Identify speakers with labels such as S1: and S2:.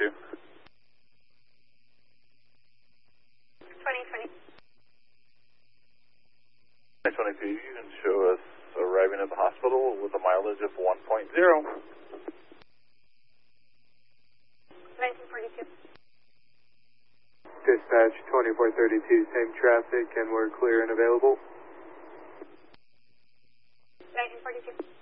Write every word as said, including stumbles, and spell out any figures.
S1: thirty-two.
S2: twenty twenty.
S1: nine twenty-two, you can show us arriving at the hospital with a mileage of one point zero.
S2: nineteen forty-two.
S3: Dispatch twenty-four thirty-two, same traffic, and we're clear and available.
S2: nineteen forty-two.